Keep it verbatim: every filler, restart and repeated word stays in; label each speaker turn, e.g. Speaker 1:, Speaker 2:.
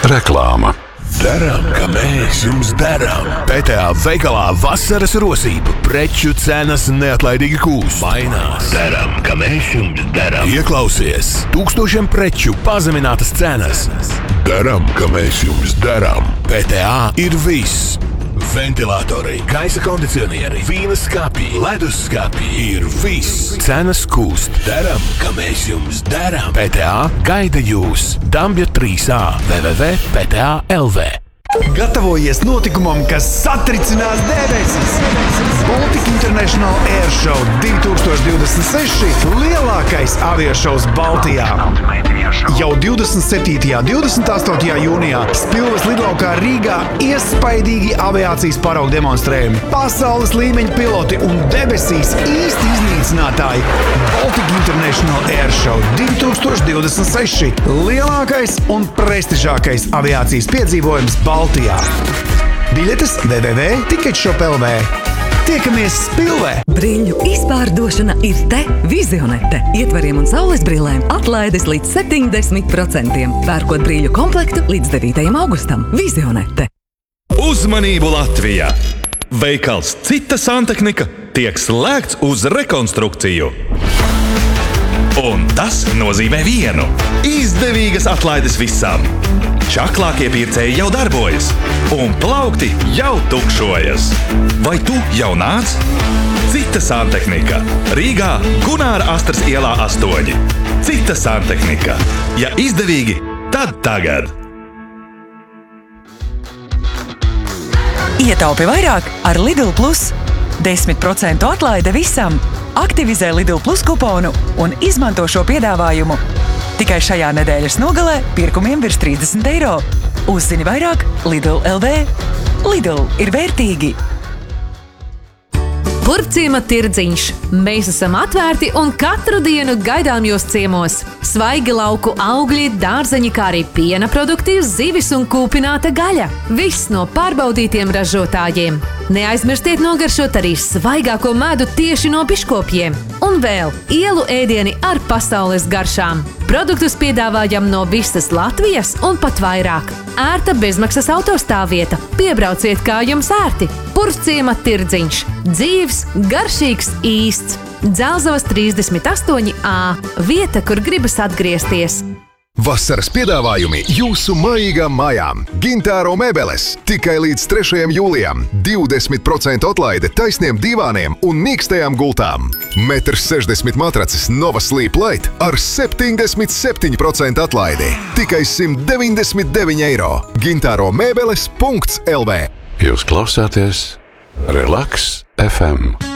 Speaker 1: Reklāma.
Speaker 2: Darām, ka mēs jums darām. P T A veikalā vasaras rosība. Preču cenas neatlaidīgi kūst. Mainās. Darām, ka mēs jums darām. Ieklausies. Tūkstošiem preču pazeminātas cenas. Darām, ka mēs jums darām. P T A ir viss. Ventilatori, gaisa kondicionieri, vīna skapji, ledus skapji ir viss. Cenas kūst. Darām, ka mēs jums darām. P T A gaida jūs. Dambja trīs A w w w punkt p t a punkt l v.
Speaker 3: Gatavojies notikumam, kas satricinās debesis! Baltic International Air Show divi tūkstoši divdesmit seši – lielākais aviošovs Baltijā. Jau divdesmit septītajā un divdesmit astotajā jūnijā Spilves lidlaukā Rīgā iespaidīgi aviācijas paraugu demonstrējumi, pasaules līmeņa piloti un debesīs īsti iznīcinātāji. Baltic International Air Show divi tūkstoši divdesmit seši – lielākais un prestižākais aviācijas piedzīvojums Baltijā. Biļetes w w w punkt ticketshop punkt l v. Tiekamies Spilvē!
Speaker 4: Brīļu izpārdošana ir te Vizionete. Ietvariem un saules brillēm atlaides līdz septiņdesmit procentiem. Pērkot brīļu komplektu līdz devītajam augustam. Vizionete.
Speaker 5: Uzmanību Latvijā! Veikals Cita santehnika tiek slēgts uz rekonstrukciju. Un tas nozīmē vienu – izdevīgas atlaides visam. Čaklākie pircēji jau darbojas, un plaukti jau tukšojas. Vai tu jau nāc? Cita santehnika. Rīgā Gunāra Astras ielā astoņi. Cita santehnika. Ja izdevīgi, tad tagad.
Speaker 6: Ietaupi vairāk ar Lidl Plus. desmit procentu atlaide visam. Aktivizē Lidl Plus kuponu un izmanto šo piedāvājumu. Tikai šajā nedēļas nogalē pirkumiem virs trīsdesmit eiro. Uzzini vairāk Lidl punkt l v. Lidl ir vērtīgi.
Speaker 7: Purvciema tirdziņš. Mēs esam atvērti un katru dienu gaidām jūs ciemos. Svaigi lauku augļi, dārzeņi, kā arī piena produkti, zivis un kūpināta gaļa. Viss no pārbaudītiem ražotājiem. Neaizmirstiet nogaršot arī svaigāko medu tieši no biškopjiem. Un vēl ielu ēdieni ar pasaules garšām. Produktus piedāvājam no visas Latvijas un pat vairāk. Ērta bezmaksas autostāvvieta. Piebrauciet, kā jums ērti. Purvciema tirdziņš. Dzīvs, garšīgs, īsts. Dzelzavas trīsdesmit astoņi A. Vieta, kur gribas atgriezties.
Speaker 8: Vasaras piedāvājumi jūsu mājīgām mājām. Gintāro mēbeles tikai līdz trešajam jūlijam. divdesmit procentu atlaide taisniem divāniem un mīkstajām gultām. metrs sešdesmit matraces Nova Sleep Light ar septiņdesmit septiņu procentu atlaidi. Tikai simt deviņdesmit deviņi eiro. gintāro mēbeles punkts l v.
Speaker 1: Jūs klausāties Relaks F M.